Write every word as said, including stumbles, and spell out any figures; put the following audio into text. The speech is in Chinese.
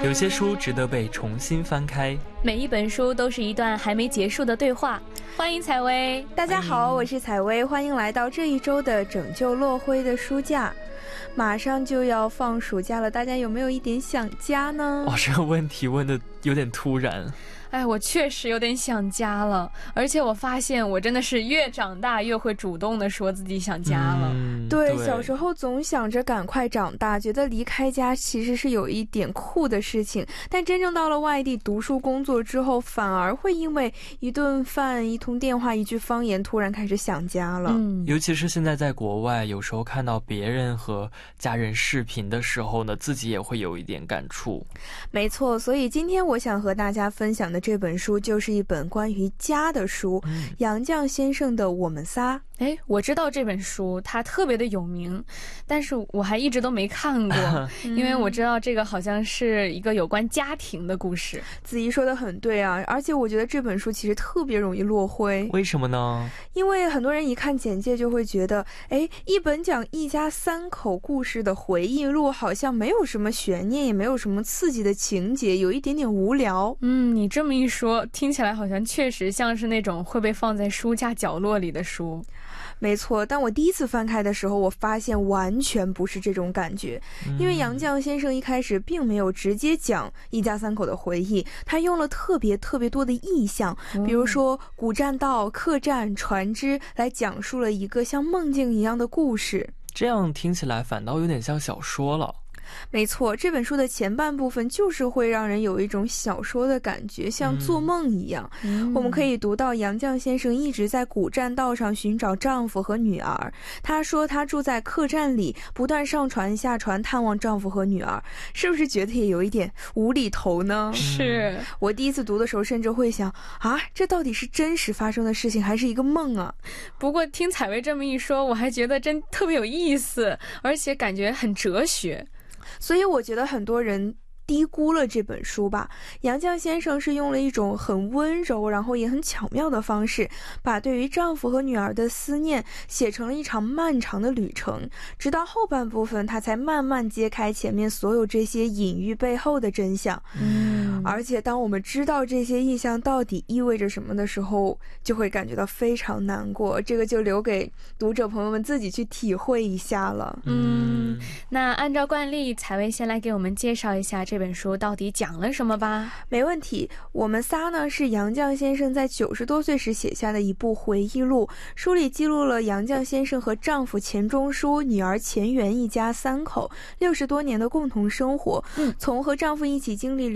有些书值得被重新翻开， 每一本书都是一段还没结束的对话。欢迎采薇。 大家好，我是采薇，欢迎来到这一周的拯救落灰的书架。马上就要放暑假了，大家有没有一点想家呢？ 哇，这个问题问得有点突然。 哎，我确实有点想家了，而且我发现我真的是越长大越会主动的说自己想家了。 嗯、 对, 对， 小时候总想着赶快长大，觉得离开家其实是有一点酷的事情，但真正到了外地读书工作之后，反而会因为一顿饭、一通电话、一句方言，突然开始想家了。 嗯， 尤其是现在在国外，有时候看到别人和家人视频的时候呢，自己也会有一点感触。 没错，所以今天我想和大家分享的这本书就是一本关于家的书，嗯、杨绛先生的《我们仨》。 哎，我知道这本书它特别的有名，但是我还一直都没看过因为我知道这个好像是一个有关家庭的故事。 子怡说的很对啊，而且我觉得这本书其实特别容易落灰。 为什么呢？ 因为很多人一看简介就会觉得，哎，一本讲一家三口故事的回忆录，好像没有什么悬念，也没有什么刺激的情节，有一点点无聊。 嗯，你这么一说，听起来好像确实像是那种会被放在书架角落里的书。 没错，但我第一次翻开的时候，我发现完全不是这种感觉。因为杨绛先生一开始并没有直接讲一家三口的回忆，他用了特别特别多的意象，比如说古栈道、客栈、船只，来讲述了一个像梦境一样的故事。 这样听起来反倒有点像小说了。 没错，这本书的前半部分就是会让人有一种小说的感觉，像做梦一样、嗯、我们可以读到杨绛先生一直在古栈道上寻找丈夫和女儿。她说她住在客栈里，不断上船下船探望丈夫和女儿。是不是觉得也有一点无厘头呢？ 是， 我第一次读的时候甚至会想啊，这到底是真实发生的事情还是一个梦啊？ 不过听采薇这么一说，我还觉得真特别有意思，而且感觉很哲学。 所以我觉得很多人低估了这本书吧。杨绛先生是用了一种很温柔然后也很巧妙的方式，把对于丈夫和女儿的思念写成了一场漫长的旅程，直到后半部分他才慢慢揭开前面所有这些隐喻背后的真相。嗯，而且当我们知道这些意象到底意味着什么的时候，就会感觉到非常难过，这个就留给读者朋友们自己去体会一下了。 嗯，那按照惯例，采薇先来给我们介绍一下这本书到底讲了什么吧。 没问题，我们仨呢是杨绛先生在九十多岁时写下的一部回忆录，书里记录了杨绛先生和丈夫钱钟书、女儿钱媛一家三口六十多年的共同生活，嗯、从和丈夫一起经历